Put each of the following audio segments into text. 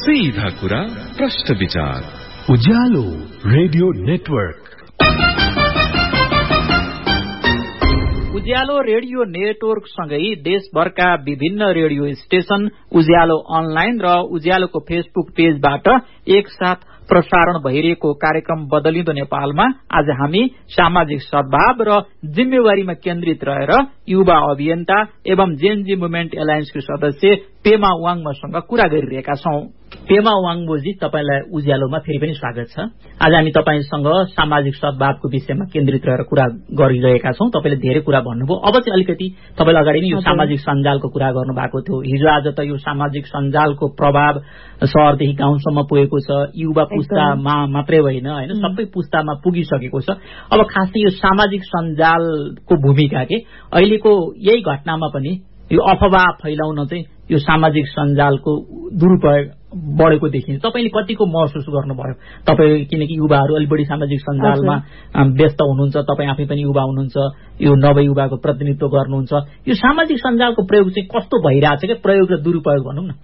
सीधा कुरा प्रश्न विचार उज्यालो रेडियो नेटवर्क। उज्यालो रेडियो नेटवर्क सँगै देशभरका विभिन्न रेडियो स्टेशन, उज्यालो अनलाइन र उज्यालोको फेसबुक पेजबाट एकसाथ प्रसारण भइरहेको कार्यक्रम बदलिँदो नेपालमा आज हामी सामाजिक सद्भाव र जिम्मेवारीमा केन्द्रित रहेर युवा अभियन्ता एवं जेनजी मुभमेन्ट एलायन्सको सदस्य पेमा वाङमोसँग कुरा गरिरहेका छौं। पेमा वाङमोजी, तपाईलाई उज्यालोमा फेरि पनि स्वागत छ। आज हामी तपाईसँग सामाजिक सद्भावको विषयमा केन्द्रित रहेर कुरा गरिरहेका छौं। तपाईले धेरै कुरा भन्नुभयो। अब चाहिँ अलिकति तपाईले अगाडि नै यो सामाजिक सञ्जालको कुरा गर्नु भएको थियो। हिजो आज त यो सामाजिक सञ्जालको प्रभाव शहरदेखि गाउँसम्म पुगेको छ। युवा पुस्तामा मात्रै होइन, सबै पुस्तामा पुगिसकेको छ। अब खासै यो सामाजिक सञ्जालको भूमिका के अहिलेको यही घटनामा पनि यो अफवाह फैलाउन चाहिँ यो सामाजिक सञ्जालको दुरुपयोग बढेको देखिन्छ। तपाईले कतिको महसुस गर्नुभयो? तपाई किनकि युवाहरू अलि बढी सामाजिक सञ्जालमा व्यस्त हुनुहुन्छ, तपाई आफै पनि युवा हुनुहुन्छ, यो नवयुवाको प्रतिनिधित्व गर्नुहुन्छ। यो सामाजिक सञ्जालको प्रयोग चाहिँ कस्तो भइरहेछ के प्रयोग र दुरुपयोग भनौं न?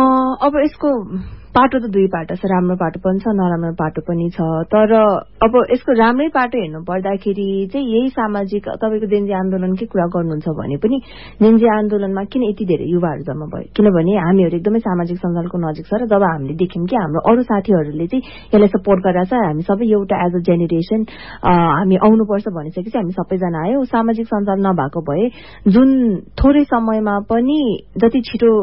अब यसको पाटो त दुई पाटो छ, राम्रो पाटो पनि छ, नराम्रो पाटो पनि छ। तर अब यसको राम्रै पाटो हेर्नु पर्दाखेरि चाहिँ यही सामाजिक तपाईको जेनजी आन्दोलनकै कुरा गर्नुहुन्छ भने पनि जेनजी आन्दोलनमा किन यति धेरै युवाहरू जम्मा भयो? किनभने हामीहरू एकदमै सामाजिक सञ्जालको नजिक छ र जब हामीले देख्यौं कि हाम्रो अरू साथीहरूले चाहिँ यसलाई सपोर्ट गरेर छ, हामी सबै एउटा एज अ जेनेरेसन हामी आउनुपर्छ भनिसकेपछि हामी सबैजना आयौं। सामाजिक सञ्जाल नभएको भए जुन थोरै समयमा पनि जति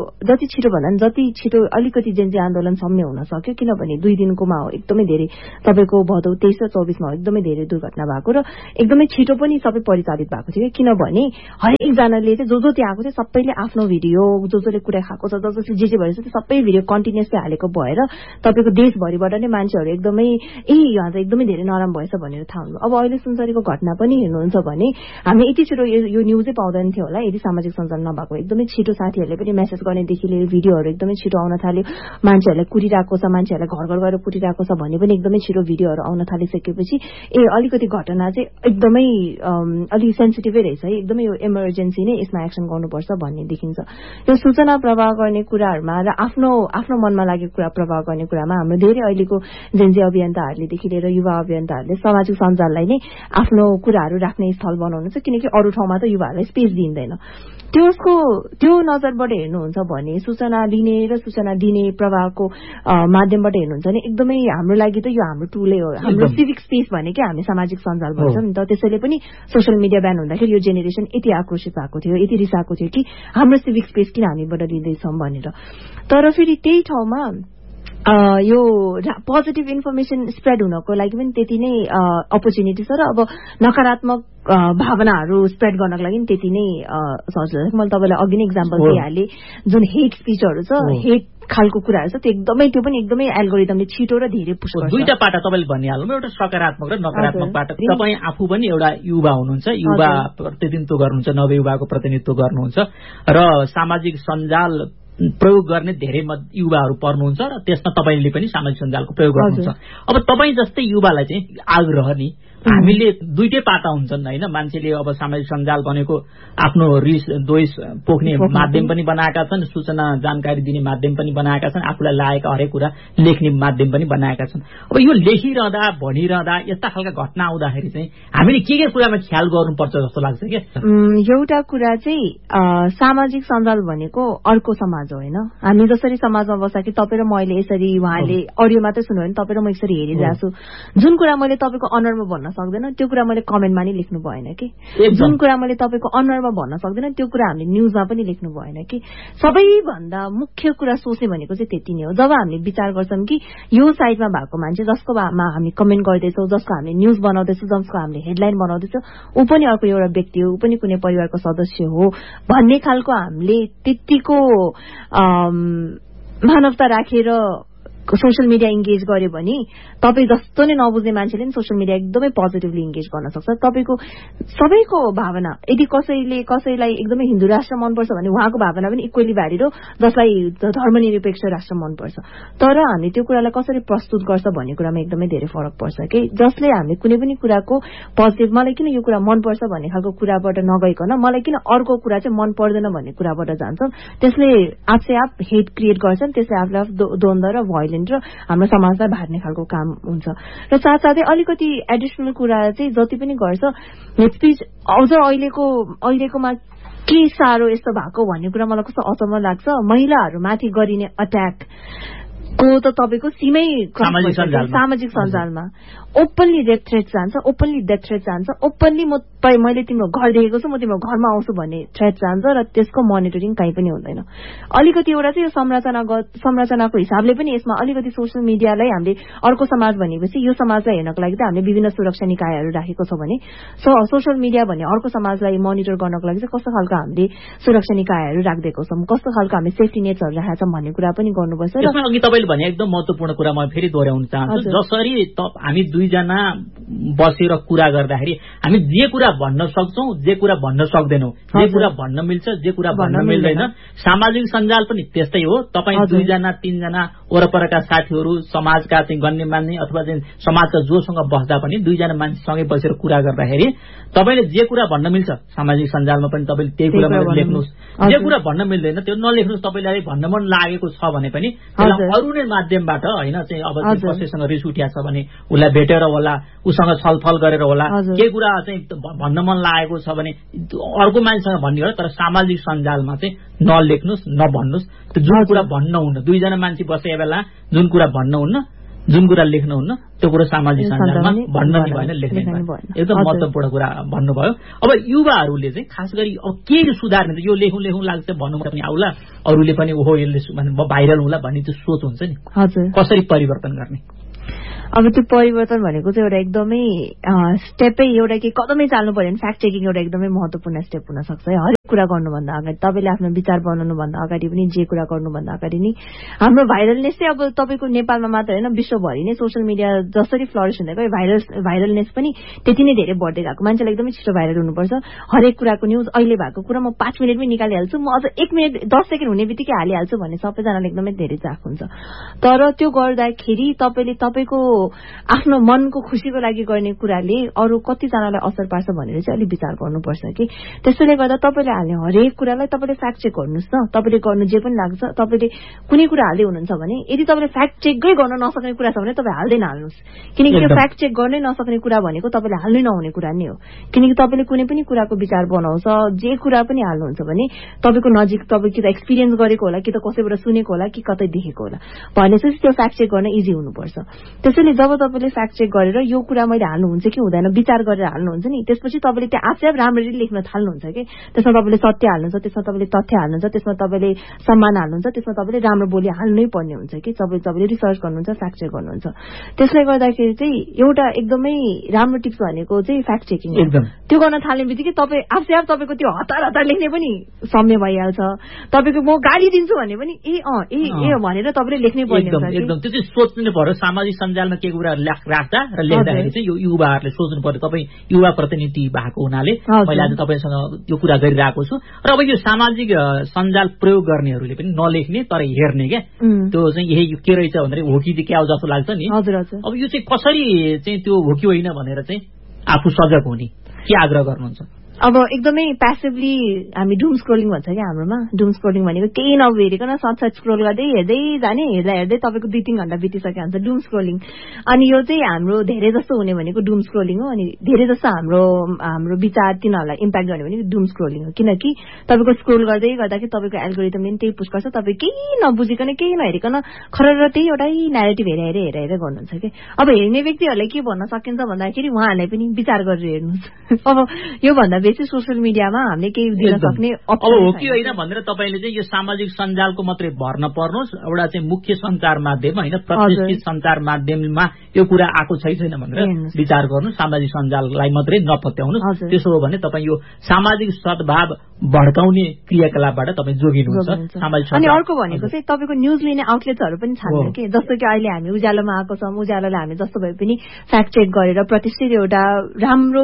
छिटो भन्दा जति छिटो अलिकति जेनजी आन्दोलन सम्य हुन सक्यो। किनभने 2 दिनकोमा हो एकदमै धेरै, तपाईको भदौ 23 र 24 मा एकदमै धेरै दुर्घटना भएको र एकदमै छिटो पनि सबै परिचालित भएको थियो। किनभने हरेकजनाले चाहिँ जो त्यहाँ आएको थियो सबैले आफ्नो भिडियो, जसले कुरा खाएको छ, जसले जे भइरहेछ त्यो सबै भिडियो कन्टिन्युअसली हालेको भएर तपाईको देशभरिबाट नै मान्छेहरू एकदमै यहाँ चाहिँ एकदमै धेरै नराम भएछ भनेर थाहा हुनु। अब अहिले सुनसरीको घटना पनि हेर्नुहुन्छ भने हामी यति छिटो यो न्युजै पाउँदैन थियो होला यदि सामाजिक सञ्जाल नभएको। एकदमै छिटो साथीहरूले पनि मेसेज गर्नेदेखि लिएर भिडियोहरू एकदमै छिटो आउन थाल्यो। मान्छेहरूलाई कुटिरहेको छ, मान्छेहरूलाई घर घर गएर कुटिरहेको छ भन्ने पनि एकदमै छिटो भिडियोहरू आउन थालिसकेपछि अलिकति घटना चाहिँ एकदमै अलिक सेन्सिटिभै रहेछ है, एकदमै यो इमर्जेन्सी नै यसमा एक्सन गर्नुपर्छ भन्ने देखिन्छ। यो सूचना प्रवाह गर्ने कुराहरूमा र आफ्नो मनमा लागेको कुरा प्रवाह गर्ने कुरामा हाम्रो धेरै अहिलेको जेनजी अभियन्ताहरूलेदेखि लिएर युवा अभियन्ताहरूले सामाजिक सञ्जाललाई नै आफ्नो कुराहरू राख्ने स्थल बनाउनु छ। किनकि अरू ठाउँमा त युवाहरूलाई स्पेस दिइँदैन। त्यो नजरबाट हेर्नुहुन्छ भने सूचना लिने र सूचना दिने प्रवाहको माध्यमबाट हेर्नुहुन्छ भने एकदमै हाम्रो लागि त यो हाम्रो टुलै हो। हाम्रो सिभिक स्पेस भनेकै हामी सामाजिक सञ्जाल भन्छ नि त। त्यसैले पनि सोसियल मिडिया ब्यान हुँदाखेरि यो जेनेरेसन यति आक्रोशित भएको थियो, यति रिसाएको थियो कि हाम्रो सिभिक स्पेस किन हामीबाट लिँदैछौँ भनेर। तर फेरि त्यही ठाउँमा यो पोजिटिभ इन्फर्मेसन स्प्रेड हुनको लागि पनि त्यति नै अपर्च्युनिटी छ र अब नकारात्मक भावनाहरू स्प्रेड गर्नको लागि त्यति नै सजिलो छ। मैले तपाईँलाई अघि नै इक्जाम्पल दिइहालेँ, जुन हेट स्पिचहरू छ, हेट खालको कुराहरू छ, त्यो पनि एकदमै एल्गोरिदमले छिटो र धेरै पुश गर्छ। दुईटा पाटा तपाईँले भनिहाल्नु, एउटा सकारात्मक र नकारात्मक पाटा। तपाईँ आफू पनि एउटा युवा हुनुहुन्छ, युवा प्रतिनिधित्व गर्नुहुन्छ, नवयुवाको प्रतिनिधित्व गर्नुहुन्छ र सामाजिक सञ्जाल प्रयोग गर्ने धेरै युवाहरू पर्नुहुन्छ र त्यसमा तपाईँले पनि सामाजिक सञ्जालको प्रयोग गर्नुहुन्छ। अब तपाईँ जस्तै युवालाई चाहिँ आग्रह नि हामीले दुईटै पाटा हुन्छन् होइन। मान्छेले अब सामाजिक सञ्जाल भनेको आफ्नो रिस द्वेष पोख्ने माध्यम पनि बनाएका छन्, सूचना जानकारी दिने माध्यम पनि बनाएका छन्, आफूलाई लागेका हरेक कुरा लेख्ने माध्यम पनि बनाएका छन्। अब यो लेखिरहँदा भनिरहँदा यस्ता खालका घटना आउँदाखेरि चाहिँ हामीले के कुरामा ख्याल गर्नुपर्छ जस्तो लाग्छ क्या? एउटा कुरा चाहिँ सामाजिक सञ्जाल भनेको अर्को समाज हो होइन। हामी जसरी समाजमा बस्दा कि तपाईँ र म अहिले यसरी उहाँले अडियो मात्रै सुन्यो भने तपाईँ र म यसरी हेरिरहेको छु, जुन कुरा मैले तपाईँको अनुहारमा भन्न सक्दैन त्यो कुरा मैले कमेन्टमा नि लेख्नु भएन कि, जुन कुरा मैले तपाईँको अनुहारमा भन्न सक्दैन त्यो कुरा हामीले न्युजमा पनि लेख्नु भएन कि। सबैभन्दा मुख्य कुरा सोच्ने भनेको चाहिँ त्यति नै हो। जब हामीले विचार गर्छौँ कि यो साइडमा भएको मान्छे जसको हामी कमेन्ट गर्दैछौँ, जसको हामीले न्युज बनाउँदैछौँ, जसको हामीले हेडलाइन बनाउँदैछौँ, ऊ पनि अर्को एउटा व्यक्ति हो, ऊ पनि कुनै परिवारको सदस्य हो भन्ने खालको हामीले त्यतिको मानवता राखेर सोसियल मिडिया इन्गेज गर्यो भने तपाईँ जस्तो नै नबुझ्ने मान्छेले पनि सोसियल मिडिया एकदमै पोजिटिभली इन्गेज गर्न सक्छ। तपाईँको सबैको भावना, यदि कसैलाई एकदमै हिन्दू राष्ट्र मनपर्छ भने उहाँको भावना पनि इक्वली भ्यालिड हो, जसलाई धर्मनिरपेक्ष राष्ट्र मनपर्छ। तर हामीले त्यो कुरालाई कसरी प्रस्तुत गर्छ भन्ने कुरामा एकदमै धेरै फरक पर्छ कि जसले हामीले कुनै पनि कुराको पोजिटिभ मलाई किन यो कुरा मनपर्छ भन्ने खालको कुराबाट नगइकन मलाई किन अर्को कुरा चाहिँ मन पर्दैन भन्ने कुराबाट जान्छन्, त्यसले आफै आफ हेट क्रिएट गर्छन्, त्यसले आफूले आफ द्वन्द र भोइलेन्ट र हाम्रो समाजलाई भार्ने खालको काम हुन्छ। र साथसाथै अलिकति एडिसनल कुरा चाहिँ जति पनि गर्छ हेट स्पिच अझ अहिलेकोमा के साह्रो यस्तो भएको भन्ने कुरा मलाई कस्तो अचम्म लाग्छ। महिलाहरूमाथि गरिने अट्याक को त तपाईँको सीमै सामाजिक सञ्जालमा ओपनली डेथ थ्रेट जान्छ, ओपनली मैले तिम्रो घर देखेको छु, म तिम्रो घरमा आउँछु भन्ने थ्रेट जान्छ र त्यसको मोनिटरिङ कहीँ पनि हुँदैन। अलिकति एउटा चाहिँ यो संरचनाको हिसाबले पनि यसमा अलिकति सोसियल मिडियालाई हामीले अर्को समाज भनेपछि यो समाजलाई हेर्नको लागि त हामीले विभिन्न सुरक्षा निकायहरू राखेको छ भने सोसियल मिडिया भन्ने अर्को समाजलाई मोनिटर गर्नको लागि चाहिँ कस्तो खालको हामीले सुरक्षा निकायहरू राखिदिएको छौँ, कस्तो खालको हामीले सेफ्टी नेट्सहरू राखेका छौँ भन्ने कुरा पनि गर्नुपर्छ। यसमा अघि तपाईँले भने एकदम महत्त्वपूर्ण कुरा म फेरि दोहोऱ्याउन चाहन्छु। जसरी हामी दुईजना बसेर कुरा गर्दाखेरि हामी जे कुरा भन्न सक्छौँ, जे कुरा भन्न सक्दैनौँ, जे कुरा भन्न मिल्छ, जे कुरा भन्न मिल्दैन, सामाजिक सञ्जाल पनि त्यस्तै हो। तपाईँ दुईजना तीनजना वरपरका साथीहरू समाजका चाहिँ गण्यमान्य अथवा चाहिँ समाजका जोसँग बस्दा पनि दुईजना मान्छेसँगै बसेर कुरा गर्दाखेरि तपाईँले जे कुरा भन्न मिल्छ सामाजिक सञ्जालमा पनि तपाईँले त्यही कुरा लेख्नुहोस्, जे कुरा भन्न मिल्दैन त्यो नलेख्नुहोस्। तपाईँलाई भन्न मन लागेको छ भने पनि अरू नै माध्यमबाट होइन चाहिँ अब कसैसँग रिस उठिया छ भने उसलाई भेटेर होला, उसँग छलफल गरेर होला, केही कुरा चाहिँ भन्न मन लागेको छ भने अर्को मान्छेसँग भन्ने हो। तर सामाजिक सञ्जालमा चाहिँ नलेख्नुहोस्, नभन्नुहोस्। त्यो जुन कुरा भन्न हुन्न, दुईजना मान्छे बसेको बेला जुन कुरा भन्न हुन्न, जुन कुरा लेख्नु हुन्न, त्यो कुरा सामाजिक सञ्जालमा भन्न नि भएन, लेख्नै भएन। एकदम महत्त्वपूर्ण कुरा भन्नुभयो। अब युवाहरूले चाहिँ खास गरी अब के सुधार्ने, यो लेखौँ लाग्छ भन्नु पनि आउला, अरूले पनि ओहो यसले भाइरल होला भन्ने त्यो सोच हुन्छ नि, कसरी परिवर्तन गर्ने? अब त्यो परिवर्तन भनेको चाहिँ एउटा एकदमै स्टेपै एउटा के कदमै चाल्नु पर्यो भने फ्याक्ट चेकिङ एउटा एकदमै महत्त्वपूर्ण स्टेप हुन सक्छ है। हरेक कुरा गर्नुभन्दा अगाडि तपाईँले आफ्नो विचार बनाउनुभन्दा अगाडि पनि जे कुरा गर्नुभन्दा अगाडि नै हाम्रो भाइरलनेस चाहिँ अब तपाईँको नेपालमा मात्र होइन विश्वभरि नै सोसियल मिडिया जसरी फ्लरिस हुँदै गयो भाइरलनेस पनि त्यति नै धेरै बढ्दै गएको। मान्छेलाई एकदमै छिटो भाइरल हुनुपर्छ। हरेक कुराको न्युज अहिले भएको कुरा म 5 मिनटमै निकालिहाल्छु, म अझ 1 मिनट 10 सेकेन्ड हुने बित्तिकै हालिहाल्छु भन्ने सबैजनाले एकदमै धेरै चाख हुन्छ। तर त्यो गर्दाखेरि तपाईँले तपाईँको आफ्नो मनको खुसीको लागि गर्ने कुराले अरू कतिजनालाई असर पार्छ भनेर चाहिँ अलिक विचार गर्नुपर्छ कि त्यसैले गर्दा तपाईँले हाल्ने हरेक कुरालाई तपाईँले फ्याक्ट चेक गर्नुहोस् न। तपाईँले गर्नु जे पनि लाग्छ, तपाईँले कुनै कुरा हाल्दै हुनुहुन्छ भने यदि तपाईँले फ्याक्ट चेकै गर्न नसक्ने कुरा छ भने तपाईँ हाल्दै नहाल्नुहोस्, किनकि त्यो फ्याक्ट चेक गर्नै नसक्ने कुरा भनेको तपाईँले हाल्नै नहुने कुरा नै हो। किनकि तपाईँले कुनै पनि कुराको विचार बनाउँछ, जे कुरा पनि हाल्नुहुन्छ भने तपाईँको नजिक तपाईँ कि त एक्सपिरियन्स गरेको होला, कि त कसैबाट सुनेको होला, कि कतै देखेको होला, भनेपछि त्यो फ्याक्ट चेक गर्न इजी हुनुपर्छ। त्यसैले जब तपाईँले फ्याक्ट चेक गरेर यो कुरा मैले हाल्नुहुन्छ कि हुँदैन विचार गरेर हाल्नुहुन्छ नि, त्यसपछि तपाईँले त्यहाँ आफै राम्ररी लेख्न थाल्नुहुन्छ कि त्यसमा तपाईँले सत्य हाल्नुहुन्छ, त्यसमा तपाईँले तथ्य हाल्नुहुन्छ, त्यसमा तपाईँले सम्मान हाल्नुहुन्छ, त्यसमा तपाईँले राम्रो बोली हाल्नै पर्ने हुन्छ कि तपाईँले रिसर्च गर्नुहुन्छ, फ्याक्ट चेक गर्नुहुन्छ। त्यसले गर्दाखेरि चाहिँ एउटा एकदमै राम्रो टिप्स भनेको चाहिँ फ्याक्ट चेकिङ। त्यो गर्न थाल्ने बित्तिकै तपाईँ आफै आफ तपाईँको त्यो हतार लेख्ने पनि सम्य भइहाल्छ। तपाईँको म गाली दिन्छु भने पनि ए भनेर तपाईँले लेख्नै पर्ने हुन्छ। एकदम त्यो चाहिँ सोच्नु पर्यो। सामाजिक सञ्जालमा के कुरा राख्दा र लेख्दाखेरि चाहिँ यो युवाहरूले सोच्नु पर्यो। तपाईँ युवा प्रतिनिधि भएको हुनाले मैले आज तपाईँसँग यो कुरा गरिरहेको छु। र अब यो सामाजिक सञ्जाल प्रयोग गर्नेहरूले पनि नलेख्ने तर हेर्ने क्या, त्यो चाहिँ यही के रहेछ भनेर हो कि क्या जस्तो लाग्छ नि। अब यो चाहिँ कसरी चाहिँ त्यो हो कि होइन भनेर चाहिँ आफू सजग हुने के आग्रह गर्नुहुन्छ? अब एकदमै प्यासिभली हामी डुम स्क्रोलिङ भन्छ क्या हाम्रोमा। डुम स्क्रोलिङ भनेको केही नभेरिकन साथ स्क्रोल गर्दै हेर्दै जाने, हेर्दै तपाईँको 2-3 घण्टा बितिसक्यो हुन्छ डुम स्क्रोलिङ। अनि यो चाहिँ हाम्रो धेरै जस्तो हुने भनेको डुम स्क्रोलिङ हो। अनि धेरै जस्तो हाम्रो विचार तिनीहरूलाई इम्प्याक्ट गर्ने भनेको डुम स्क्रोलिङ हो। किनकि तपाईँको स्क्रोल गर्दै गर्दाखेरि तपाईँको एल्गोरिदमले पनि त्यही पुश गर्छ। तपाईँ केही नबुझिकन केही नहेरिकन खरेर त्यही एउटै न्यारेटिभ हेरेर गर्नुहुन्छ कि। अब हेर्ने व्यक्तिहरूलाई के भन्न सकिन्छ भन्दाखेरि उहाँहरूलाई पनि विचार गरेर हेर्नुहोस्। अब योभन्दा बेसी सोसियल मिडियामा हामीले केही दिन सक्ने अब हो कि होइन भनेर तपाईँले चाहिँ यो सामाजिक सञ्जालको मात्रै भर नपर्नुहोस्, एउटा चाहिँ मुख्य सञ्चार माध्यम होइन, प्रतिष्ठित सञ्चार माध्यममा यो कुरा आएको छैन भनेर विचार गर्नु, सामाजिक सञ्जाललाई मात्रै नपत्याउनुहोस्। त्यसो हो भने तपाईँ यो सामाजिक सद्भाव भड्काउने क्रियाकलापबाट तपाईँ जोगिनुहुन्छ। अनि अर्को भनेको चाहिँ तपाईँको न्युज लिने आउटलेट्सहरू पनि छन् कि, जस्तो कि अहिले हामी उज्यालोमा आएको छौँ, उज्यालोलाई हामी जस्तो भए पनि फ्याक्ट चेक गरेर प्रतिष्ठित एउटा राम्रो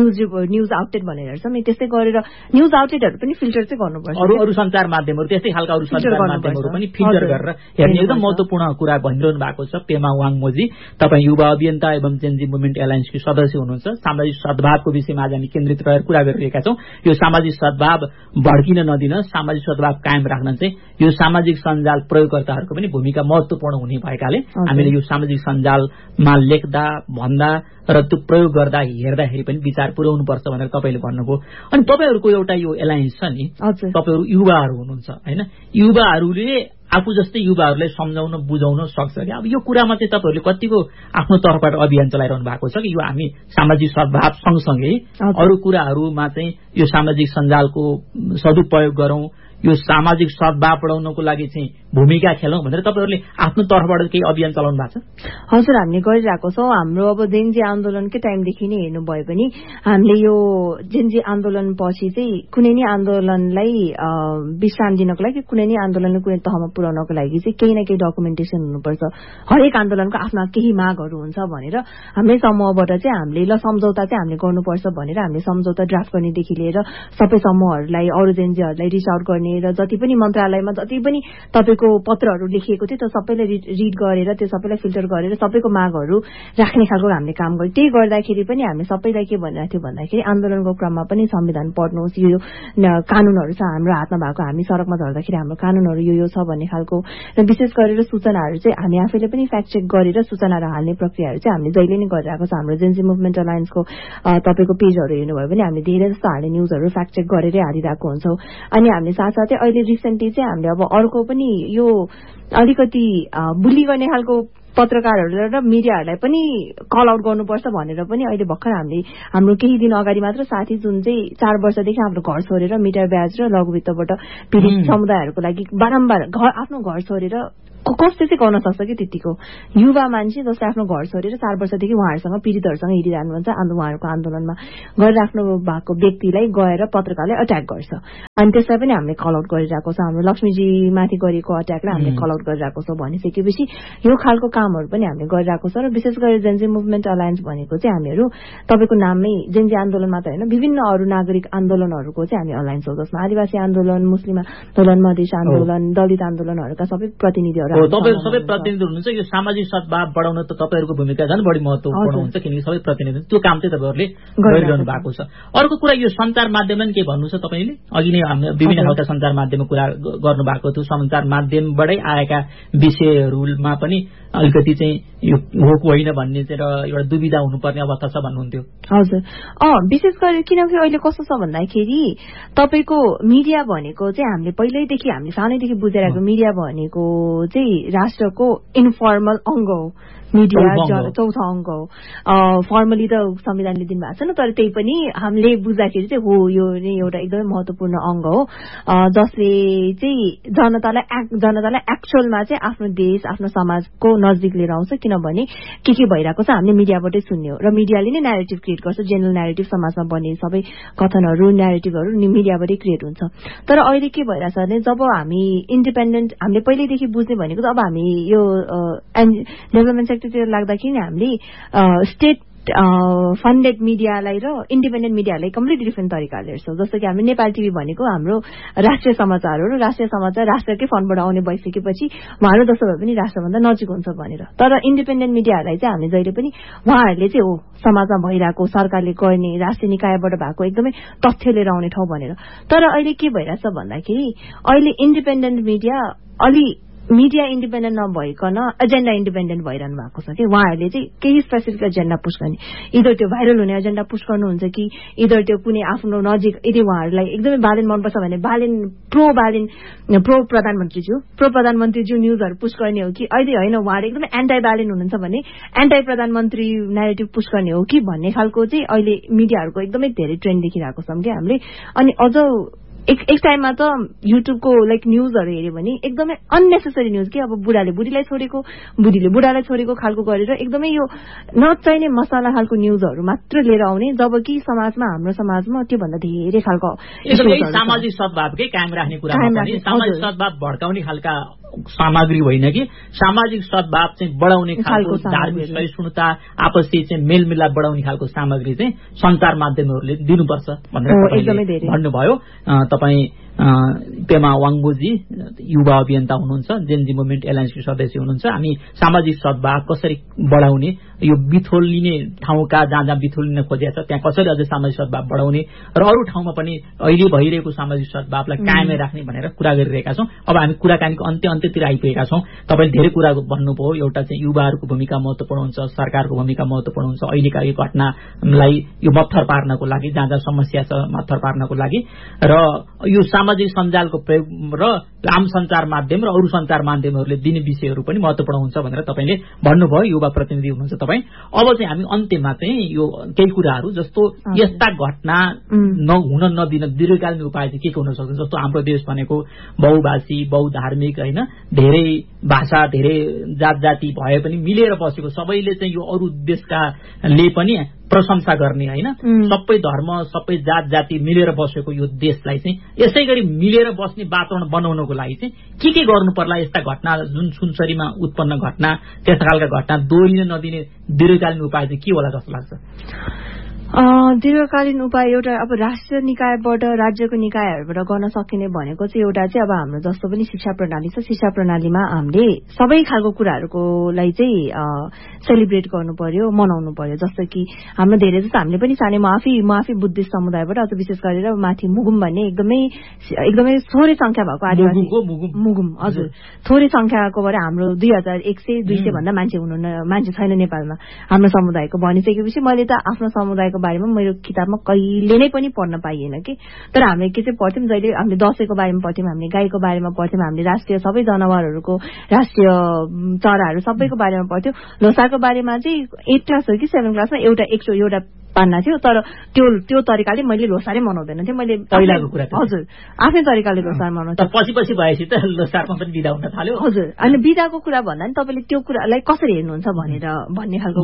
न्युज आउटलेट भनेर हेर्छौँ नि, त्यस्तै गरेर न्युज आउटलेटहरू पनि फिल्टर चाहिँ गर्नुपर्छ। अरू सञ्चार माध्यमहरू त्यस्तै खालका अरू सञ्चार माध्यमहरू पनि फिल्टर गरेर हेर्ने एकदम महत्त्वपूर्ण कुरा भनिरहनु भएको छ। पेमा वाङमोजी, तपाईँ युवा अभियन्ता एवं चेन्जी मुभमेन्ट एलायन्सकी सदस्य हुनुहुन्छ। सामाजिक सद्भावको विषयमा आज हामी केन्द्रित रहेर कुरा गरिरहेका छौँ। यो सामाजिक सद्भाव भड्किन नदिन, सामाजिक सद्भाव कायम राख्न चाहिँ यो सामाजिक सञ्जाल प्रयोगकर्ताहरूको पनि भूमिका महत्त्वपूर्ण हुने भएकाले हामीले यो सामाजिक सञ्जालमा लेख्दा भन्दा र त्यो प्रयोग गर्दा हेर्दाखेरि पनि विचार पुर्याउनुपर्छ भनेर तपाईँले भन्नुभयो। अनि तपाईँहरूको एउटा यो एलायन्स छ नि, तपाईँहरू युवाहरू हुनुहुन्छ होइन, युवाहरूले आफू जस्तै युवाहरूलाई सम्झाउन बुझाउन सक्छ कि अब यो कुरामा चाहिँ तपाईँहरूले कतिको आफ्नो तर्फबाट अभियान चलाइरहनु भएको छ कि यो हामी सामाजिक सद्भाव सँगसँगै अरू कुराहरूमा चाहिँ यो सामाजिक सञ्जालको सदुपयोग गरौँ, यो सामाजिक सद्भाव बढाउनको लागि चाहिँ भूमिका खेलौँ भनेर तपाईँहरूले आफ्नो तर्फबाट केही अभियान चलाउनु भएको छ? हजुर, हामीले गरिरहेको छौँ। हाम्रो अब जेनजी आन्दोलनकै टाइमदेखि नै हेर्नुभयो भने हामीले यो जेनजी आन्दोलन पछि चाहिँ कुनै नै आन्दोलनलाई विश्राम दिनको लागि, कुनै नै आन्दोलनलाई कुनै तहमा पुर्याउनको लागि चाहिँ केही न केही डकुमेन्टेसन हुनुपर्छ। हरेक आन्दोलनको आफ्ना केही मागहरू हुन्छ भनेर हाम्रै समूहबाट चाहिँ हामीले ल सम्झौता चाहिँ हामीले गर्नुपर्छ भनेर हामीले सम्झौता ड्राफ्ट गर्नेदेखि लिएर सबै समूहहरूलाई, अरू जेनजीहरूलाई रिच आउट गर्ने र जति पनि मन्त्रालयमा जति पनि तपाईँको पत्रहरू लेखिएको थियो त्यो सबैलाई रिड गरेर त्यो सबैलाई फिल्टर गरेर सबैको मागहरू राख्ने खालको हामीले काम गर्यौँ। त्यही गर्दाखेरि पनि हामी सबैलाई के भनिरहेको थियो भन्दाखेरि आन्दोलनको क्रममा पनि संविधान पढ्नुहोस्, यो कानुनहरू छ हाम्रो हातमा भएको, हामी सडकमा झर्दाखेरि हाम्रो कानुनहरू यो छ भन्ने खालको, र विशेष गरेर सूचनाहरू चाहिँ हामी आफैले पनि फ्याक्ट चेक गरेर सूचनाहरू हाल्ने प्रक्रियाहरू चाहिँ हामीले जहिले नै गरिरहेको छ। हाम्रो जेनजी मुभमेन्ट अलायन्सको तपाईँको पेजहरू हेर्नुभयो भने हामीले धेरै जस्तो हाल्ने न्युजहरू फ्याक्ट चेक गरेरै हालिरहेको हुन्छौँ। अनि हामीले साथसाथै अहिले रिसेन्टली चाहिँ हामीले अब अर्को पनि यो अलिकति बुली गर्ने खालको पत्रकारहरू र मिडियाहरूलाई पनि कल आउट गर्नुपर्छ भनेर पनि अहिले भर्खर हामीले हाम्रो केही दिन अगाडि मात्र साथी जुन चाहिँ 4 वर्षदेखि आफ्नो घर छोडेर मिटर ब्याज र लघुवित्तबाट पीडित समुदायहरूको लागि बारम्बार आफ्नो घर छोडेर कसले चाहिँ गर्न सक्छ कि त्यतिको युवा मान्छे जसले आफ्नो घर छोडेर 4 वर्षदेखि उहाँहरूसँग पीडितहरूसँग हिँडिरहनुहुन्छ, उहाँहरूको आन्दोलनमा गरिराख्नु भएको व्यक्तिलाई गएर पत्रकारले अट्याक गर्छ। अनि त्यसलाई पनि हामीले कल आउट गरिरहेको छ। हाम्रो लक्ष्मीजीमाथि गरेको अट्याकलाई हामीले कल आउट गरिरहेको छौँ। भनिसकेपछि यो खालको कामहरू पनि हामीले गरिरहेको छ। र विशेष गरी जेनजी मुभमेन्ट अलायन्स भनेको चाहिँ हामीहरू तपाईँको नाममै जेनजी आन्दोलन मात्र होइन, विभिन्न अरू नागरिक आन्दोलनहरूको चाहिँ हामी अलायन्स हो, जसमा आदिवासी आन्दोलन, मुस्लिम आन्दोलन, मधेस आन्दोलन, दलित आन्दोलनहरूका सबै प्रतिनिधिहरू तपाईँहरू सबै प्रतिनिधि हुनुहुन्छ। यो सामाजिक सद्भाव बढाउन त तपाईँहरूको भूमिका झन् बढी महत्त्वपूर्ण हुन्छ, किनकि सबै प्रतिनिधि त्यो काम चाहिँ तपाईँहरूले गरिरहनु भएको छ। अर्को कुरा यो सञ्चार माध्यममा के भन्नु छ तपाईँले? अघि नै हामीले विभिन्न खालका सञ्चार माध्यमको कुरा गर्नु भएको थियो। सञ्चार माध्यमबाटै आएका विषयहरूमा पनि अलिकति चाहिँ यो हो होइन भन्ने चाहिँ एउटा दुविधा हुनुपर्ने अवस्था छ भन्नुहुन्थ्यो। हजुर, विशेष गरी किनकि अहिले कस्तो छ भन्दाखेरि तपाईँको मिडिया भनेको चाहिँ हामीले पहिल्यैदेखि हामीले सानैदेखि बुझिरहेको मिडिया भनेको चाहिँ राष्ट्रको इन्फर्मल अङ्ग हो। मिडिया चौथो अङ्ग हो। फर्मली त संविधानले दिनुभएको छैन, तर त्यही पनि हामीले बुझ्दाखेरि चाहिँ हो यो एउटा एकदमै महत्त्वपूर्ण अङ्ग हो, जसले चाहिँ जनतालाई एक्चुअलमा चाहिँ आफ्नो देश, आफ्नो समाजको नजिक लिएर आउँछ। किनभने के भइरहेको छ हामीले मिडियाबाटै सुन्ने हो, र मिडियाले नै न्यारेटिभ क्रिएट गर्छ। जेनरल न्यारेटिभ समाजमा बन्ने सबै कथनहरू, न्यारेटिभहरू मिडियाबाटै क्रिएट हुन्छ। तर अहिले के भइरहेछ भने जब हामी इन्डिपेन्डेन्ट, हामीले पहिल्यैदेखि बुझ्ने भनेको अब हामी यो डेभलपमेन्ट सेक्टरतिर लाग्दाखेरि हामीले स्टेट फन्डेड मिडियालाई र इन्डिपेन्डेन्ट मिडियालाई कम्प्लिटली डिफ्रेन्ट तरिकाले हेर्छौँ। जस्तो कि हामी नेपाल टिभी भनेको हाम्रो राष्ट्रिय समाचार हो, र राष्ट्रिय समाचार राष्ट्रकै फन्डबाट आउने भइसकेपछि उहाँहरू जस्तो भए पनि राष्ट्रभन्दा नजिक हुन्छ भनेर। तर इन्डिपेन्डेन्ट मिडियाहरूलाई चाहिँ हामीले जहिले पनि उहाँहरूले चाहिँ हो समाजमा भइरहेको, सरकारले गर्ने, राष्ट्रिय निकायबाट भएको एकदमै तथ्य लिएर आउने ठाउँ भनेर। तर अहिले के भइरहेछ भन्दाखेरि अहिले इन्डिपेन्डेन्ट मिडिया अलि मिडिया इन्डिपेन्डेन्ट नभइकन एजेन्डा इन्डिपेन्डेन्ट भइरहनु भएको छ कि उहाँहरूले चाहिँ केही स्पेसिफिक एजेन्डा पुस गर्ने इदर त्यो भाइरल हुने एजेन्डा पुस गर्नुहुन्छ कि इदर त्यो कुनै आफ्नो नजिक यदि उहाँहरूलाई एकदमै बालेन मनपर्छ भने प्रो प्रधानमन्त्रीज्यू न्युजहरू पुस गर्ने हो कि अहिले होइन उहाँहरू एकदमै एन्टाई बालेन हुनुहुन्छ भने एन्टाई प्रधानमन्त्री न्यारेटिभ पुस गर्ने हो कि भन्ने खालको चाहिँ अहिले मिडियाहरूको एकदमै धेरै ट्रेन्ड देखिरहेको छौँ कि हामीले अनि अझ एक टाइममा त युट्युबको लाइक न्युजहरू हेऱ्यो भने एकदमै अननेसेसरी न्युज कि अब बुढाले बुढीलाई छोडेको बुढीले बुढालाई छोडेको खालको गरेर एकदमै यो नचाहिने मसला खालको न्युजहरू मात्र लिएर आउने जबकि हाम्रो समाजमा त्योभन्दा धेरै खालको सामाजिक सद्भावकै कायम राख्ने कुरा सामाजिक सद्भाव भड्काउने खालका सामग्री होइन कि सामाजिक सद्भाव चाहिँ बढाउने खालको धार्मिक सहिष्णुता आपसी चाहिँ मेलमिलाप बढाउने खालको सामग्री चाहिँ सञ्चार माध्यमहरूले दिनुपर्छ भनेर भन्नुभयो। तपाईँ पेमा वाङबोजी युवा अभियन्ता हुनुहुन्छ, जेनजी मुभमेन्ट एलायन्सको सदस्य हुनुहुन्छ। हामी सामाजिक सद्भाव कसरी बढाउने, यो बिथोलिने ठाउँका जहाँ बिथोलिन खोजिएको छ त्यहाँ कसरी अझै सामाजिक सद्भाव बढाउने र अरू ठाउँमा पनि अहिले भइरहेको सामाजिक सद्भावलाई कायमै राख्ने भनेर कुरा गरिरहेका छौँ। अब हामी कुराकानीको अन्त्यतिर आइपुगेका छौँ। तपाईँले धेरै कुरा भन्नुभयो। एउटा चाहिँ युवाहरूको भूमिका महत्त्वपूर्ण हुन्छ, सरकारको भूमिका महत्त्वपूर्ण हुन्छ, अहिलेका यो घटनालाई यो मत्थर पार्नको लागि, जहाँ जहाँ समस्या छ मत्थर पार्नको लागि, र यो सामाजिक सञ्जालको प्रयोग र आम सञ्चार माध्यम र अरू सञ्चार माध्यमहरूले दिने विषयहरू पनि महत्त्वपूर्ण हुन्छ भनेर तपाईँले भन्नुभयो। युवा प्रतिनिधि हुनुहुन्छ तपाईँ। अब चाहिँ हामी अन्त्यमा चाहिँ यो केही कुराहरू जस्तो यस्ता घटना हुन नदिन दीर्घकालीन उपाय चाहिँ के हुन सक्छ। जस्तो हाम्रो देश भनेको बहुभाषी बहुधार्मिक होइन, धेरै भाषा धेरै जात जाति भए पनि मिलेर बसेको, सबैले चाहिँ यो अरू देशकाले पनि प्रशंसा गर्ने होइन, सबै धर्म सबै जात जाति मिलेर बसेको यो देशलाई चाहिँ यसै गरी मिलेर बस्ने वातावरण बनाउनको लागि चाहिँ के गर्नु पर्ला। यस्ता घटना जुन सुनसरीमा उत्पन्न घटना त्यस्ता खालका घटना दोहोरिन नदिने दीर्घकालीन उपाय चाहिँ के होला जस्तो लाग्छ? दीर्घकालीन उपाय एउटा अब राष्ट्रिय निकायबाट राज्यको निकायहरूबाट गर्न सकिने भनेको चाहिँ एउटा चाहिँ अब हाम्रो जस्तो पनि शिक्षा प्रणाली छ, शिक्षा प्रणालीमा हामीले सबै खालको कुराहरूकोलाई चाहिँ सेलिब्रेट गर्नु पर्यो, मनाउनु पर्यो। जस्तो कि हाम्रो धेरै जस्तो हामीले पनि सानै म आफै बुद्धिस्ट समुदायबाट अझ विशेष गरेर माथि मुगुम भन्ने एकदमै थोरै संख्या भएको आदिवासी मुगुम हजुर थोरै संख्याकोबाट हाम्रो 2100-200 भन्दा मान्छे छैन नेपालमा हाम्रो समुदायको भनिसकेपछि मैले त आफ्नो समुदायको बारेमा मेरो किताबमा कहिले नै पनि पढ्न पाइएन कि। तर हामीले के चाहिँ पढ्थ्यौँ, जहिले हामीले दशैंको बारेमा पढ्थ्यौँ, हामीले गाईको बारेमा पढ्थ्यौँ, हामीले राष्ट्रिय सबै जनावरहरूको राष्ट्रिय चराहरू सबैको बारेमा पढ्थ्यौँ। लोसारको बारेमा चाहिँ 8 क्लास हो कि 7 क्लासमा एउटा पान्ना थियो। तर त्यो तरिकाले मैले लोसारै मनाउँदैन थिएँ। मैले पहिलाको कुरा हजुर आफ्नै तरिकाले लोसार मनाउँथेँ। पछि भएपछि त लोसारमा पनि बिदा हुन थाल्यो। हजुर अनि बिदाको कुरा भन्दा नि तपाईँले त्यो कुरालाई कसरी हेर्नुहुन्छ भन्ने खालको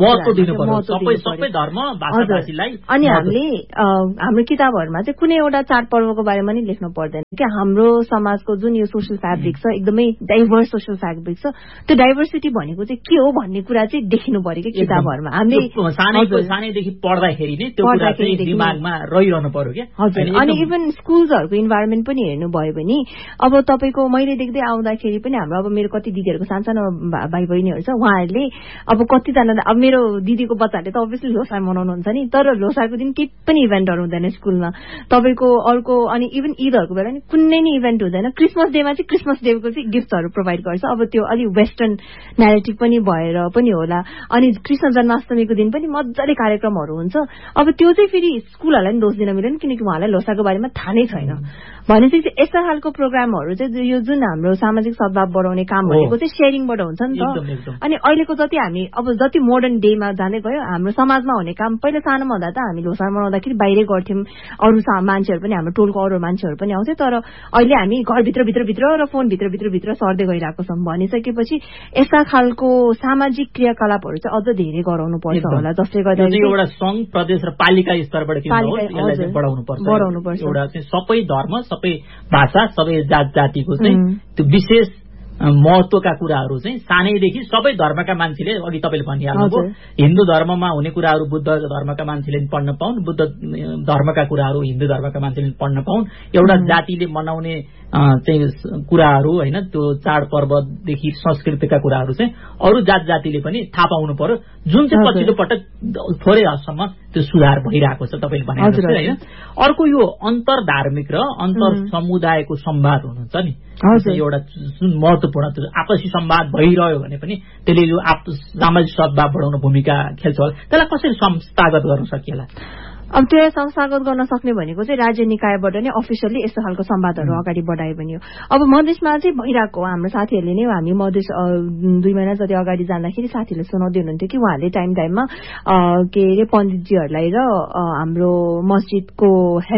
सबै धर्म भाषाभाषीलाई। अनि हामीले हाम्रो किताबहरूमा चाहिँ कुनै एउटा चाडपर्वको बारेमा नि लेख्नु पर्दैन कि हाम्रो समाजको जुन यो सोशल फ्याब्रिक छ एकदमै डाइभर्स सोशल फ्याब्रिक छ, त्यो डाइभर्सिटी भनेको चाहिँ के हो भन्ने कुरा चाहिँ देखिनु पर्यो कि किताबहरूमा। हामीले सानैदेखि पढ्दाखेरि नै त्यो कुरा चाहिँ दिमागमा रहिरहनु पर्यो क्या। हजुर अनि इभन स्कुल्सहरूको इन्भाइरोमेन्ट पनि हेर्नुभयो भने अब तपाईँको मैले देख्दै आउँदाखेरि पनि हाम्रो अब मेरो कति दिदीहरूको सानो भाइ बहिनीहरू छ, उहाँहरूले अब कतिजना अब मेरो दिदीको बच्चाहरूले त अभियसली लोसार मनाउनुहुन्छ नि, तर लोसारको दिन केही पनि इभेन्टहरू हुँदैन स्कुलमा तपाईँको अर्को। अनि इभन ईदहरूको बेला नि कुनै नि इभेन्ट हुँदैन। क्रिसमस डेमा चाहिँ क्रिसमस डेको चाहिँ गिफ्टहरू प्रोभाइड गर्छ। अब त्यो अलिक वेस्टर्न न्यारेटिभ पनि भएर पनि होला। अनि कृष्ण जन्माष्टमीको दिन पनि मजाले कार्यक्रमहरू हुन्छ। अब त्यो चाहिँ फेरि स्कुलहरूलाई नि दोष दिन मिलेन किनकि उहाँलाई लोसारको बारेमा थाहा नै छैन। भनेपछि यस्ता खालको प्रोग्रामहरू चाहिँ यो जुन हाम्रो सामाजिक सद्भाव बढाउने काम भनेको चाहिँ सेयरिङबाट हुन्छ नि त। अनि अहिलेको जति हामी अब जति मोडर्न डेमा जाँदै गयो हाम्रो समाजमा हुने काम पहिला सानोमा हुँदा त हामी लोसार मनाउँदाखेरि बाहिरै गर्थ्यौँ, अरू मान्छेहरू पनि हाम्रो टोलको अरू मान्छेहरू पनि आउँथे। तर अहिले हामी घरभित्र र फोन भित्र सर्दै गइरहेको छौँ। भनिसकेपछि यस्ता खालको सामाजिक क्रियाकलापहरू चाहिँ अझ धेरै गराउनु पर्छ होला, जसले गर्दा एउटा संघ प्रदेश र पालिका स्तरबाट बढाउनु पर्छ। एउटा चाहिँ सबै धर्म सबै भाषा सबै जात जातिको चाहिँ त्यो विशेष महत्वका कुराहरू चाहिँ सानैदेखि सबै धर्मका मान्छेले, अघि तपाईँले भनिहाल्नुभयो हिन्दू धर्ममा हुने कुराहरू बुद्ध धर्मका मान्छेले पढ्न पाउन्, बुद्ध धर्मका कुराहरू हिन्दू धर्मका मान्छेले पढ्न पाउन्। एउटा जातिले मनाउने चाहिँ कुराहरू होइन, त्यो चाडपर्वदेखि संस्कृतिका कुराहरू चाहिँ अरू जात जातिले पनि थाहा पाउनु पर्यो, जुन चाहिँ पछिल्लो पटक थोरै हदसम्म त्यो सुधार भइरहेको छ तपाईले भने जस्तै हैन। अर्को यो अन्तर धार्मिक र अन्तर समुदायको संवाद हुनुहुन्छ नि, एउटा जुन महत्त्वपूर्ण आपसी संवाद भइरह्यो भने पनि त्यसले यो सामाजिक सद्भाव बढाउन भूमिका खेल्छ होला, त्यसलाई कसरी संस्थागत गर्न सकिएला? अब त्यो संस्थागत गर्न सक्ने भनेको चाहिँ राज्य निकायबाट नै अफिसियली यस्तो खालको संवादहरू अगाडि बढायो भने हो। अब मधेसमा चाहिँ भइरहेको हाम्रो साथीहरूले नै, हामी मधेस 2 महिना जति अगाडि जाँदाखेरि साथीहरूले सुनाउँदै हुनुहुन्थ्यो कि उहाँहरूले टाइममा के अरे पण्डितजीहरूलाई र हाम्रो मस्जिदको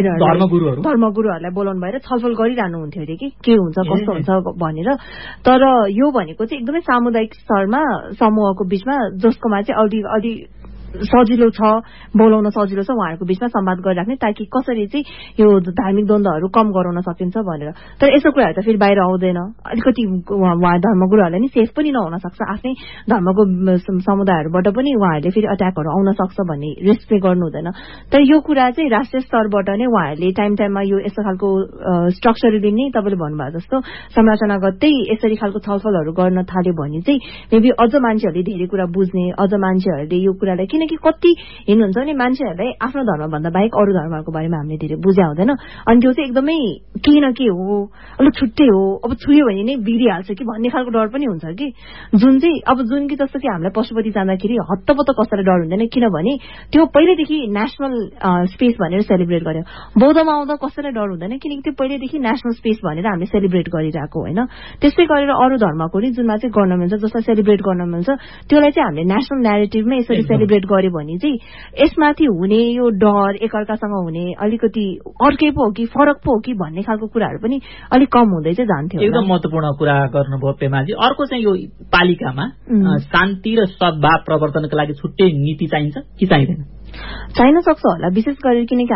हेडहरू धर्मगुरुहरूलाई बोलाउनु भएर छलफल गरिरहनु हुन्थ्यो अरे कि के हुन्छ कस्तो हुन्छ भनेर। तर यो भनेको चाहिँ एकदमै सामुदायिक स्तरमा समूहको बीचमा जसकोमा चाहिँ अलि सजिलो छ, बोलाउन सजिलो छ, उहाँहरूको बीचमा संवाद गरिराख्ने, ताकि कसरी चाहिँ यो धार्मिक द्वन्द्वहरू कम गराउन सकिन्छ भनेर। तर यस्तो कुराहरू त फेरि बाहिर आउँदैन। अलिकति उहाँ धर्मगुरुहरूलाई नि सेफ पनि नहुन सक्छ, आफ्नै धर्मको समुदायहरूबाट पनि उहाँहरूले फेरि अट्याकहरू आउन सक्छ भन्ने रिस्क चाहिँ गर्नु हुँदैन। तर यो कुरा चाहिँ राष्ट्रिय स्तरबाट नै उहाँहरूले टाइममा यो यस्तो खालको स्ट्रक्चरली नै तपाईँले भन्नुभयो जस्तो संरचनागतै यसरी खालको छलफलहरू गर्न थाल्यो भने चाहिँ मेबी अझ मान्छेहरूले धेरै कुरा बुझ्ने, अझ मान्छेहरूले यो कुरालाई, किनकि कति हिँड्नुहुन्छ भने मान्छेहरूलाई आफ्नो धर्मभन्दा बाहेक अरू धर्महरूको बारेमा हामीले धेरै बुझ्या हुँदैन, अनि त्यो चाहिँ एकदमै केही न के हो, अलि छुट्टै हो, अब छुयो भने नै बिग्रिहाल्छ कि भन्ने खालको डर पनि हुन्छ कि, जुन चाहिँ अब जुन कि जस्तो कि हामीलाई पशुपति जाँदाखेरि हत्तपत्त कसैलाई डर हुँदैन, किनभने त्यो पहिल्यैदेखि नेसनल स्पेस भनेर सेलिब्रेट गर्यो। बौद्धमा आउँदा कसैलाई डर हुँदैन, किनकि त्यो पहिल्यैदेखि नेसनल स्पेस भनेर हामीले सेलिब्रेट गरिरहेको होइन। त्यस्तै गरेर अरू धर्मको नि जुनमा चाहिँ गर्न मिल्छ, जसलाई सेलिब्रेट गर्न मिल्छ, त्यसलाई चाहिँ हामीले नेसनल न्यारेटिभमै यसरी सेलिब्रेट गर्यो भने चाहिँ यसमाथि हुने यो डर, एकअर्कासँग हुने अलिकति अर्कै पो हो कि फरक पो हो कि भन्ने खालको कुराहरू पनि अलिक कम हुँदै चाहिँ जान्थ्यो। एकदम महत्त्वपूर्ण कुरा गर्नुभयो पेमाजी। अर्को चाहिँ यो पालिकामा शान्ति र सद्भाव प्रवर्तनका लागि छुट्टै नीति चाहिन्छ कि चाहिँदैन? चाहिन सक्छ होला, विशेष गरी किनकि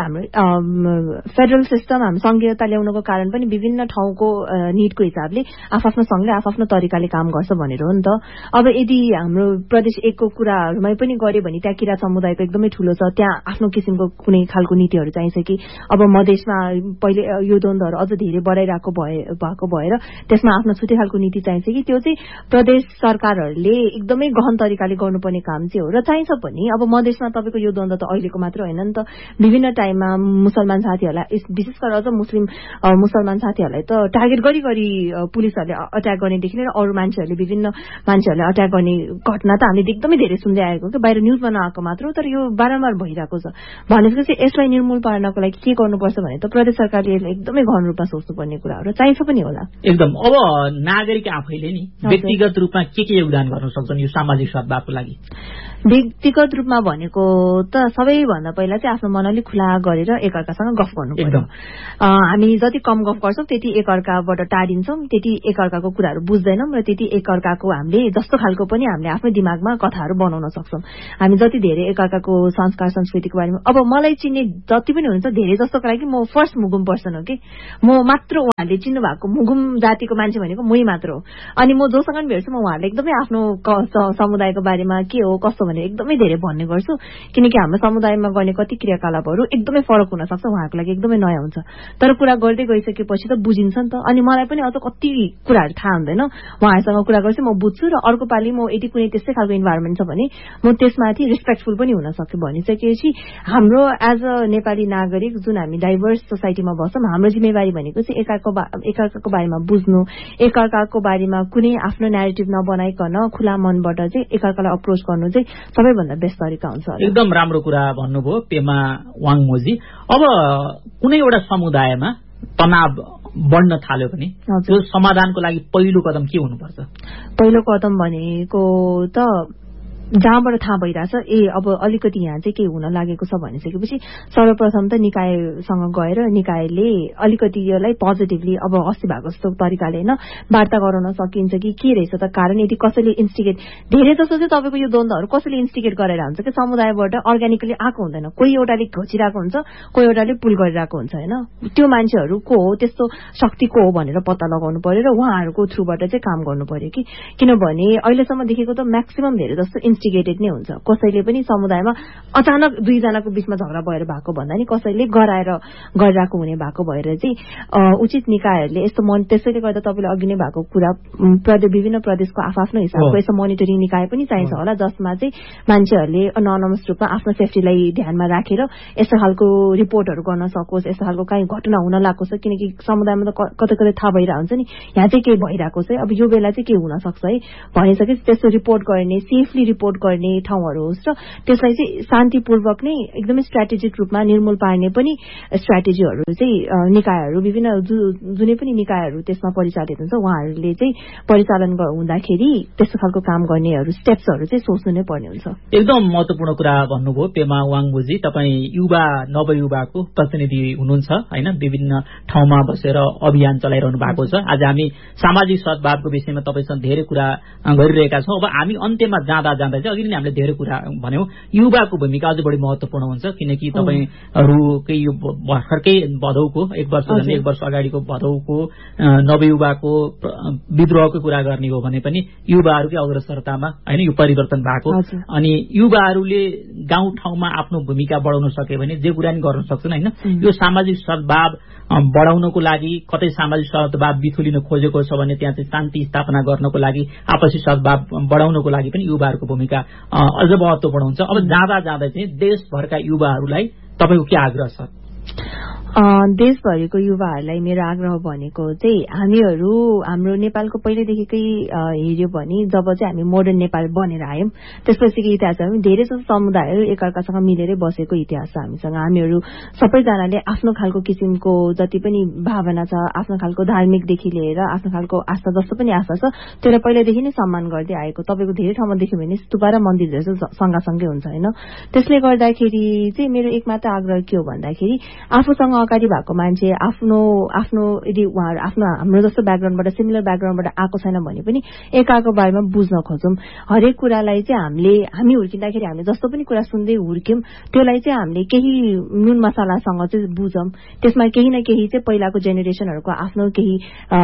हाम्रो फेडरल सिस्टम, हाम्रो संघीयता ल्याउनको कारण पनि विभिन्न ठाउँको निडको हिसाबले आफ्नो संघले आफ्नो तरिकाले काम गर्छ भनेर हो नि त। अब यदि हाम्रो प्रदेश 1 को कुराहरूमै पनि गऱ्यो भने त्यहाँ किराँत समुदायको एकदमै ठूलो छ, त्यहाँ आफ्नो किसिमको कुनै खालको नीतिहरू चाहिन्छ कि अब मधेसमा पहिले यो द्वन्द्वहरू अझ धेरै बढाइरहेको भएको भएर त्यसमा आफ्नो छुट्टै खालको नीति चाहिन्छ कि त्यो चाहिँ प्रदेश सरकारहरूले एकदमै गहन तरिकाले गर्नुपर्ने काम चाहिँ हो। र चाहिन्छ पनि अब मधेसमा तपाईँको यो द्वन्द्व त अहिलेको मात्र होइन नि त, विभिन्न टाइममा मुसलमान साथीहरूलाई, विशेष गरेर अझ मुसलमान साथीहरूलाई त टार्गेट गरी पुलिसहरूले अट्याक गर्नेदेखि लिएर अरू मान्छेहरूले विभिन्न मान्छेहरूले अट्याक गर्ने घटना त हामीले एकदमै धेरै सुन्दै आएको कि बाहिर न्युजमा नआएको मात्र, तर यो बारम्बार भइरहेको छ। भनेपछि यसलाई निर्मूल पार्नको लागि के गर्नुपर्छ भने त प्रदेश सरकारले यसलाई एकदमै गहन रूपमा सोच्नुपर्ने कुरा हो र चाहिन्छ पनि होला एकदम। अब नागरिक आफैले नि व्यक्तिगत रूपमा के योगदान गर्न सक्छन् यो सामाजिक सद्भावको लागि? व्यक्तिगत रूपमा भनेको त सबैभन्दा पहिला चाहिँ आफ्नो मन अलिक खुला गरेर एकअर्कासँग गफ गर्नु पर्यो। हामी जति कम गफ गर्छौँ त्यति एकअर्काबाट टाढिन्छौँ, त्यति एकअर्काको कुराहरू बुझ्दैनौँ र त्यति एकअर्काको हामीले जस्तो खालको पनि हामीले आफ्नो दिमागमा कथाहरू बनाउन सक्छौँ। हामी जति धेरै एकअर्काको संस्कार संस्कृतिको बारेमा, अब मलाई चिन्ने जति पनि हुनुहुन्छ धेरै जस्तोको लागि म फर्स्ट मुगुम पर्सन हो कि, म मात्र उहाँहरूले चिन्नु भएको मुगुम जातिको मान्छे भनेको मै मात्र हो। अनि म जोसँग पनि भेट्छु म उहाँहरूले एकदमै आफ्नो समुदायको बारेमा के हो कस्तो भनेर एकदमै धेरै भन्ने गर्छु, किनकि हाम्रो समुदायमा गर्ने कति क्रियाकलापहरू एकदमै फरक हुन सक्छ, उहाँहरूको लागि एकदमै नयाँ हुन्छ। तर कुरा गर्दै गइसकेपछि त बुझिन्छ नि त, अनि मलाई पनि अझ कति कुराहरू थाहा हुँदैन, उहाँहरूसँग कुरा गर्छु म बुझ्छु र अर्को पालि म यदि कुनै त्यस्तै खालको इन्भाइरोमेन्ट छ भने म त्यसमाथि रेस्पेक्टफुल पनि हुन सक्छु। भनिसकेपछि हाम्रो एज अ नेपाली नागरिक जुन हामी डाइभर्स सोसाइटीमा बस्छौँ, हाम्रो जिम्मेवारी भनेको चाहिँ एकअर्काको बारेमा बुझ्नु, एकअर्काको बारेमा कुनै आफ्नो न्यारेटिभ नबनाइकन खुला मनबाट चाहिँ एकअर्कालाई अप्रोच गर्नु चाहिँ सबैभन्दा बेस्ट तरिका हुन्छ। एकदम राम्रो कुरा भन्नुभयो पेमा वाङमोजी। अब कुनै एउटा समुदायमा तनाव बढ्न थाल्यो भने त्यो समाधानको लागि पहिलो कदम के हुनुपर्छ? पहिलो कदम भनेको त जहाँबाट थाहा भइरहेछ अब अलिकति यहाँ चाहिँ के हुन लागेको छ भनिसकेपछि सर्वप्रथम त निकायसँग गएर निकायले अलिकति यसलाई पोजिटिभली अब अस्ति भएको जस्तो तरिकाले होइन वार्ता गराउन सकिन्छ कि के रहेछ त कारण। यदि कसैले इन्स्टिगेट, धेरै जस्तो चाहिँ तपाईँको यो द्वन्द्वहरू कसैले इन्स्टिगेट गरेर हुन्छ कि समुदायबाट अर्ग्यानिकली आएको हुँदैन, कोही एउटाले खोजिरहेको हुन्छ, कोही एउटाले पुल गरिरहेको हुन्छ होइन। त्यो मान्छेहरू को हो, त्यस्तो शक्ति को हो भनेर पत्ता लगाउनु पर्यो र उहाँहरूको थ्रुबाट चाहिँ काम गर्नु पर्यो कि, किनभने अहिलेसम्म देखेको त म्याक्सिमम धेरै जस्तो इन्भेस्टिगेटेड नै हुन्छ। कसैले पनि समुदायमा अचानक दुईजनाको बीचमा झगडा भएर भएको भन्दा नि कसैले गराएर गरिरहेको हुने भएको भएर चाहिँ उचित निकायहरूले यस्तो त्यसैले गर्दा तपाईँले अघि नै भएको कुरा विभिन्न प्रदेशको आफ्नो हिसाबको यस्तो मोनिटरिङ निकाय पनि चाहिन्छ होला, जसमा चाहिँ मान्छेहरूले अनोनमस रूपमा आफ्नो सेफ्टीलाई ध्यानमा राखेर यस्तो खालको रिपोर्टहरू गर्न सकोस्, यस्तो खालको काहीँ घटना हुन लागेको छ। किनकि समुदायमा त कतै कतै थाहा भइरहेको हुन्छ नि यहाँ चाहिँ केही भइरहेको छ, अब यो बेला चाहिँ के हुन सक्छ है भनिसके त्यस्तो रिपोर्ट गर्ने, सेफली रिपोर्ट गर्ने ठाउँहरू होस् र त्यसलाई चाहिँ शान्तिपूर्वक नै एकदमै स्ट्राटेजिक रूपमा निर्मूल पार्ने पनि स्ट्राटेजीहरू चाहिँ निकायहरू विभिन्न जुनै पनि निकायहरू त्यसमा परिचालित हुन्छ उहाँहरूले चाहिँ परिचालन हुँदाखेरि त्यस्तो खालको काम गर्नेहरू स्टेप्सहरू चाहिँ सोच्नु नै पर्ने हुन्छ। एकदम महत्त्वपूर्ण कुरा भन्नुभयो पेमा वाङबुजी। तपाईँ युवा नवयुवाको प्रतिनिधि हुनुहुन्छ हैन, विभिन्न ठाउँमा बसेर अभियान चलाइरहनु भएको छ। आज हामी सामाजिक सद्भावको विषयमा तपाईँसँग धेरै कुरा गरिरहेका छौँ। अब हामी अन्त्यमा जाँदा चाहिँ अघि नै हामीले धेरै कुरा भन्यौँ, युवाको भूमिका अझ बढी महत्त्वपूर्ण हुन्छ किनकि तपाईँहरूकै यो भर्खरकै भदौको 1 वर्ष अगाडिको भदौको नवयुवाको विद्रोहको कुरा गर्ने हो भने पनि युवाहरूकै अग्रसरतामा हैन यो परिवर्तन भएको। अनि युवाहरूले गाउँ ठाउँमा आफ्नो भूमिका बढाउन सक्यो भने जे कुरा नि गर्न सक्छन् हैन। यो सामाजिक सद्भाव बढाउनको लागि कतै सामाजिक सद्भाव बिथुलिन खोजेको छ भने त्यहाँ चाहिँ शान्ति स्थापना गर्नको लागि आपसी सद्भाव बढाउनको लागि पनि युवाहरूको भूमिका अझ महत्त्वपूर्ण हुन्छ। अब जाँदा चाहिँ देशभरका युवाहरूलाई तपाईँको के आग्रह छ? देशभरिको युवाहरूलाई मेरो आग्रह भनेको चाहिँ हाम्रो नेपालको पहिलेदेखिकै हेर्यो भने जब चाहिँ हामी मोडर्न नेपाल बनेर आयौं त्यसपछिको इतिहास हामी धेरै जसो समुदायहरू एकअर्कासँग मिलेरै बसेको इतिहास छ हामीसँग। हामीहरू सबैजनाले आफ्नो खालको किसिमको जति पनि भावना छ, आफ्नो खालको धार्मिकदेखि लिएर आफ्नो खालको आस्था जस्तो पनि आस्था छ त्यसलाई पहिलेदेखि नै सम्मान गर्दै आएको। तपाईँको धेरै ठाउँमा देख्यो भने स्तूपा र मन्दिरहरू चाहिँ सँगसँगै हुन्छ हैन। त्यसले गर्दाखेरि चाहिँ मेरो एकमात्र आग्रह के हो भन्दाखेरि आफूसँग अगाडि भएको मान्छे आफ्नो यदि उहाँहरू आफ्नो हाम्रो जस्तो ब्याकग्राउन्डबाट सिमिलर ब्याकग्राउन्डबाट आएको छैन भने पनि एकाको बारेमा बुझ्न खोजौं। हरेक कुरालाई चाहिँ हामी हुर्किँदाखेरि हामीले जस्तो पनि कुरा सुन्दै हुर्क्यौं त्यसलाई चाहिँ हामीले केही नुन मसालासँग चाहिँ बुझौं। त्यसमा केही न केही चाहिँ पहिलाको जेनेरेसनहरूको आफ्नो केही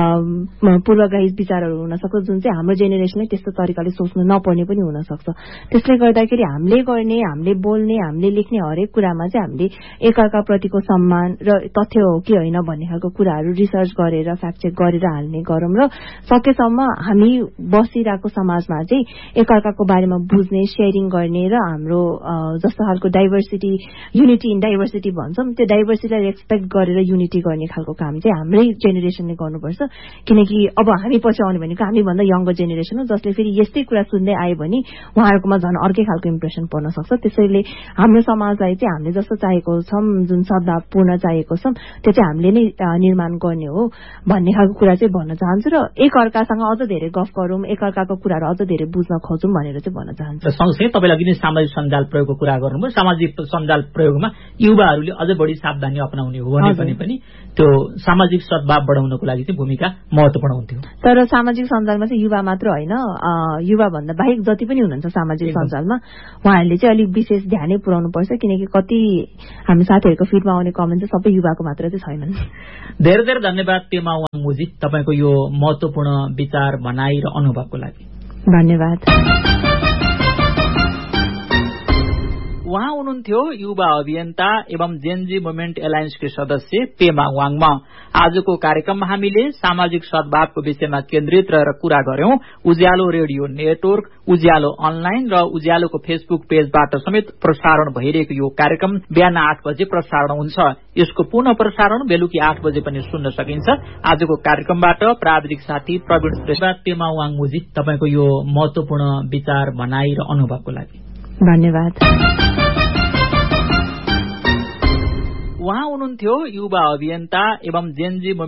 पूर्वग्रही विचारहरू हुन सक्छ जुन चाहिँ हाम्रो जेनेरेसनले त्यस्तो तरिकाले सोच्नु नपर्ने पनि हुन सक्छ। त्यसले गर्दाखेरि हामीले गर्ने, हामीले बोल्ने, हामीले लेख्ने हरेक कुरामा चाहिँ हामीले एकअर्का प्रतिको सम्मान र तथ्य हो कि होइन भन्ने खालको कुराहरू रिसर्च गरेर फ्याक्ट चेक गरेर हाल्ने गरौँ र सकेसम्म हामी बसिरहेको समाजमा चाहिँ एकअर्काको बारेमा बुझ्ने, शेयरिङ गर्ने र हाम्रो जस्तो खालको डाइभर्सिटी युनिटी इन डाइभर्सिटी भन्छौँ त्यो डाइभर्सिटीलाई रेस्पेक्ट गरेर युनिटी गर्ने खालको काम चाहिँ हाम्रै जेनेरेसनले गर्नुपर्छ। किनकि अब हामी पछि आउने भनेको हामीभन्दा यङ्गर जेनेरेसन हो जसले फेरि यस्तै कुरा सुन्दै आयो भने उहाँहरूकोमा झन् अर्कै खालको इम्प्रेसन पर्न सक्छ। त्यसैले हाम्रो समाजलाई चाहिँ हामीले जस्तो चाहेको छौँ, जुन सद्भावपूर्ण चाहेको छौँ त्यो चाहिँ हामीले नै निर्माण गर्ने हो भन्ने खालको कुरा चाहिँ भन्न चाहन्छु र एकअर्कासँग अझ धेरै गफ गरौँ, एकअर्काको कुराहरू अझ धेरै बुझ्न खोजौँ भनेर चाहिँ भन्न चाहन्छु। सँगसँगै तपाईँले अघि नै सामाजिक सञ्जाल प्रयोगको कुरा गर्नुभयो। सामाजिक सञ्जाल प्रयोगमा युवाहरूले अझ बढी सावधानी अपनाउने हो भने पनि त्यो सामाजिक सद्भाव बढाउनको लागि चाहिँ भूमिका महत्त्वपूर्ण हुन्थ्यो। तर सामाजिक सञ्जालमा चाहिँ युवा मात्र होइन, युवा भन्दा बाहेक जति पनि हुनुहुन्छ सामाजिक सञ्जालमा उहाँहरूले चाहिँ अलिक विशेष ध्यानै पुर्याउनु पर्छ। किनकि कति हामी साथीहरूको फिडमा आउने कमेन्ट चाहिँ सबै युवाको मात्र चाहिँ छैनन्। धेरै धेरै धन्यवाद पेमा वाङबुजी तपाईँको यो महत्त्वपूर्ण विचार, भनाइ र अनुभवको लागि। धन्यवाद। उहाँ हुनुहुन्थ्यो युवा अभियन्ता एवं जेनजी मुभमेन्ट एलायन्सकी सदस्य पेमा वाङमा। आजको कार्यक्रममा हामीले सामाजिक सद्भावको विषयमा केन्द्रित रहेर कुरा गर्यौं। उज्यालो रेडियो नेटवर्क, उज्यालो अनलाइन र उज्यालोको फेसबुक पेजबाट समेत प्रसारण भइरहेको यो कार्यक्रम बिहान 8 बजे प्रसारण हुन्छ। यसको पुनः प्रसारण बेलुकी 8 बजे पनि सुन्न सकिन्छ। आजको कार्यक्रमबाट प्राविधिक साथी प्रवीण श्रेष्ठ, पेमा वाङबुजी तपाईँको यो महत्त्वपूर्ण विचार, भनाइ र अनुभवको लागि धन्यवाद। उहाँ हुनुहुन्थ्यो युवा अभियन्ता एवं जेनजी